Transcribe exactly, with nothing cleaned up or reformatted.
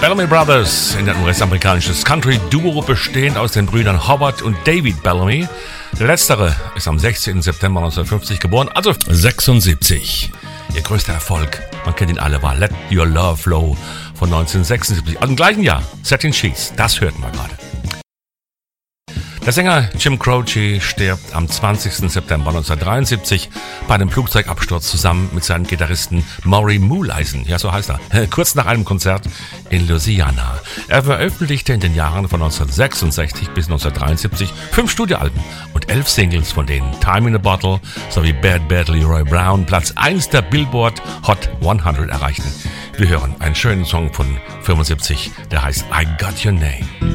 Bellamy Brothers, ein US-amerikanisches Country-Duo bestehend aus den Brüdern Howard und David Bellamy. Der letztere ist am sechzehnten September neunzehnhundertfünfzig geboren, also sechsundsiebzig. Ihr größter Erfolg, man kennt ihn alle, war Let Your Love Flow von neunzehnhundertsechsundsiebzig. Also im gleichen Jahr, Satin Sheets, das hörten wir gerade. Der Sänger Jim Croce stirbt am zwanzigsten September neunzehnhundertdreiundsiebzig bei einem Flugzeugabsturz zusammen mit seinem Gitarristen Maury Muehleisen, ja so heißt er, kurz nach einem Konzert in Louisiana. Er veröffentlichte in den Jahren von neunzehnhundertsechsundsechzig bis neunzehnhundertdreiundsiebzig fünf Studioalben und elf Singles, von denen Time in a Bottle sowie Bad Bad Leroy Brown Platz eins der Billboard Hot hundert erreichten. Wir hören einen schönen Song von fünfundsiebzig, der heißt I Got Your Name.